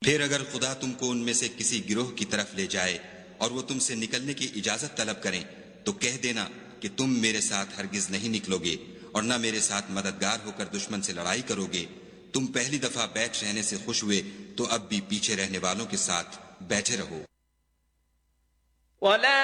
फिर अगर खुदा तुमको उनमें से किसी गिरोह की तरफ ले जाए और वो तुमसे निकलने की इजाजत तलब करें तो कह देना कि तुम मेरे साथ हरगिज नहीं निकलोगे और न मेरे साथ मददगार होकर दुश्मन से लड़ाई करोगे। तुम पहली दफा बैठ रहने से खुश हुए तो अब भी पीछे रहने वालों के साथ बैठे रहो।